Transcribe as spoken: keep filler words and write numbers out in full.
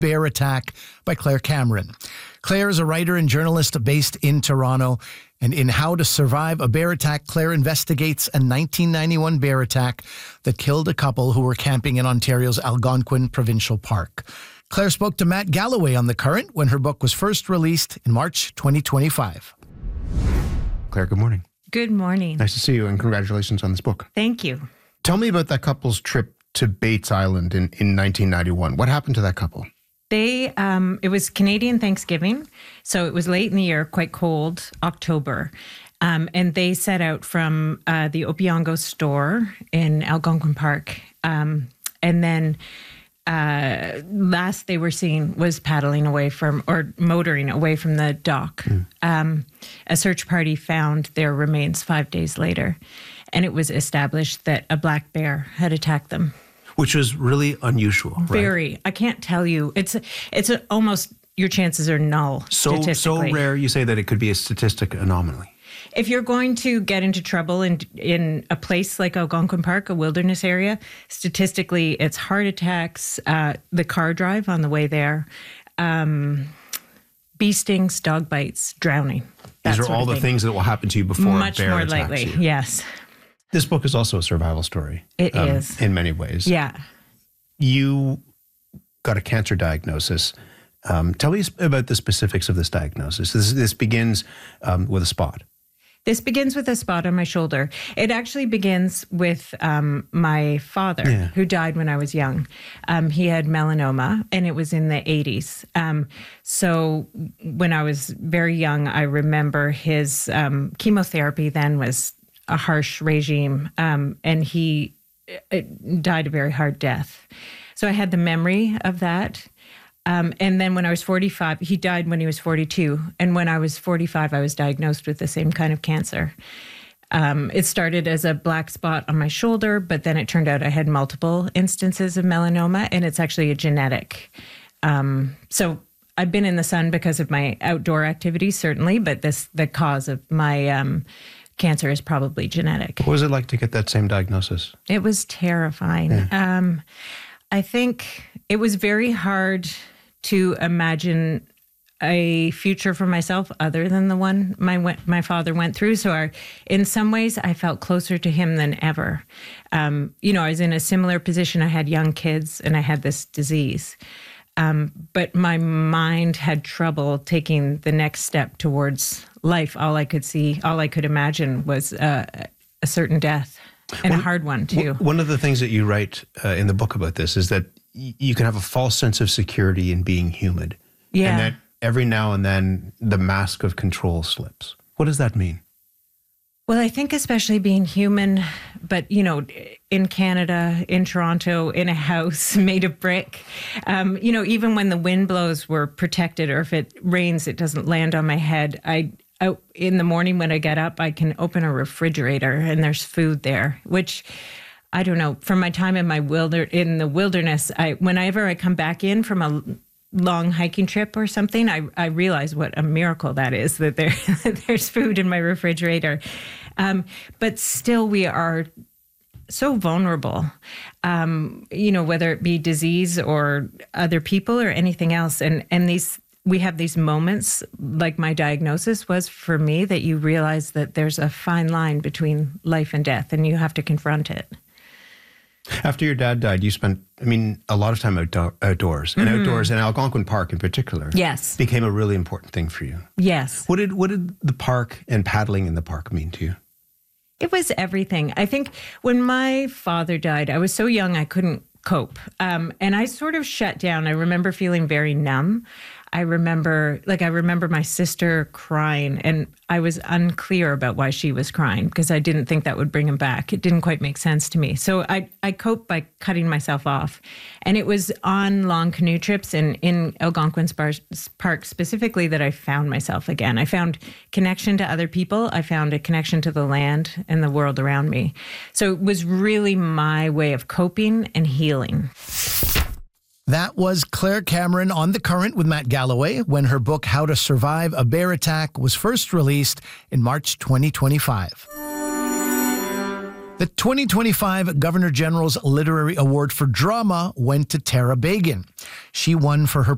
Bear Attack by Claire Cameron. Claire is a writer and journalist based in Toronto. And in How to Survive a Bear Attack, Claire investigates a nineteen ninety-one bear attack that killed a couple who were camping in Ontario's Algonquin Provincial Park. Claire spoke to Matt Galloway on The Current when her book was first released in March twenty twenty-five. Claire, good morning. Good morning. Nice to see you, and congratulations on this book. Thank you. Tell me about that couple's trip to Bates Island in, in nineteen ninety-one. What happened to that couple? They, um, it was Canadian Thanksgiving, so it was late in the year, quite cold, October. Um, and they set out from uh, the Opiongo store in Algonquin Park. Um, and then uh, last they were seen was paddling away from, or motoring away from the dock. Mm. Um, a search party found their remains five days later. And it was established that a black bear had attacked them. Which was really unusual, right? Very. I can't tell you. It's it's a, almost, your chances are null so, statistically. So rare you say that it could be a statistic anomaly. If you're going to get into trouble in in a place like Algonquin Park, a wilderness area, statistically it's heart attacks, uh, the car drive on the way there, um, bee stings, dog bites, drowning. These are all the thing. things that will happen to you before Much a bear more attacks likely, you. yes. This book is also a survival story. It um, is. In many ways. Yeah. You got a cancer diagnosis. Um, tell me about the specifics of this diagnosis. This, this begins um, with a spot. This begins with a spot on my shoulder. It actually begins with um, my father, yeah. who died when I was young. Um, he had melanoma, and it was in the eighties. Um, so when I was very young, I remember his um, chemotherapy then was a harsh regime, um, and he it died a very hard death. So I had the memory of that. Um, and then when I was forty-five, he died when he was forty-two. And when I was forty-five, I was diagnosed with the same kind of cancer. Um, it started as a black spot on my shoulder, but then it turned out I had multiple instances of melanoma, and it's actually a genetic. Um, so I've been in the sun because of my outdoor activities, certainly, but this the cause of my um, cancer is probably genetic. What was it like to get that same diagnosis? It was terrifying. Yeah. Um, I think it was very hard to imagine a future for myself other than the one my my father went through. So our, in some ways, I felt closer to him than ever. Um, you know, I was in a similar position. I had young kids and I had this disease. Um, but my mind had trouble taking the next step towards life. All I could see, all I could imagine was uh, a certain death, and one, a hard one, too. One of the things that you write uh, in the book about this is that y- you can have a false sense of security in being human. Yeah. And that every now and then the mask of control slips. What does that mean? Well, I think especially being human, but, you know, in Canada, in Toronto, in a house made of brick, um, you know, even when the wind blows, we're protected, or if it rains, it doesn't land on my head. I, I in the morning when I get up, I can open a refrigerator and there's food there, which I don't know. From my time in my wilder in the wilderness, I whenever I come back in from a long hiking trip or something, I, I realize what a miracle that is, that there there's food in my refrigerator. Um, but still, we are so vulnerable, um, you know, whether it be disease or other people or anything else. And, and these we have these moments, like my diagnosis was for me, that you realize that there's a fine line between life and death, and you have to confront it. After your dad died, you spent, I mean, a lot of time outdoor, outdoors, and mm-hmm. outdoors, and Algonquin Park in particular. Yes. Became a really important thing for you. Yes. What did what did the park and paddling in the park mean to you? It was everything. I think when my father died, I was so young I couldn't cope. Um, and I sort of shut down. I remember feeling very numb. I remember, like, I remember my sister crying, and I was unclear about why she was crying because I didn't think that would bring him back. It didn't quite make sense to me. So I, I coped by cutting myself off. And it was on long canoe trips and in Algonquin Park specifically that I found myself again. I found connection to other people. I found a connection to the land and the world around me. So it was really my way of coping and healing. That was Claire Cameron on The Current with Matt Galloway when her book How to Survive a Bear Attack was first released in March twenty twenty-five. The twenty twenty-five Governor General's Literary Award for Drama went to Tara Beagin. She won for her